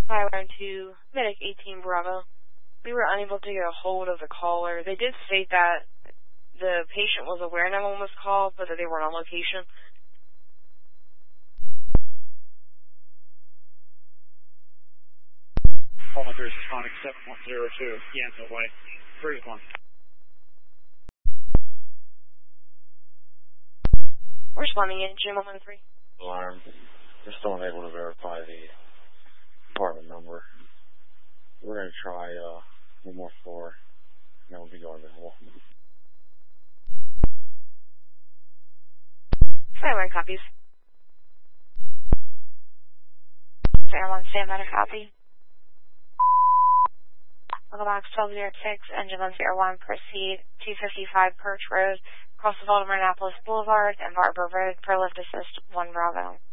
Highline 2, Medic 18 Bravo. We were unable to get a hold of the caller. They did state that the patient was aware no one was called, but that they weren't on location. Call my first responding 7102, Yansville Way. 3-1. Responding in Jim 113. Alarm. We're still unable to verify the apartment number. We're going to try one more floor, and then we'll be going to the whole. Highline copies. Airline standby to copy. Local box 1206, engine 101, proceed 255 Perch Road, across the Baltimore Annapolis Boulevard and Barber Road, per lift assist 1 Bravo.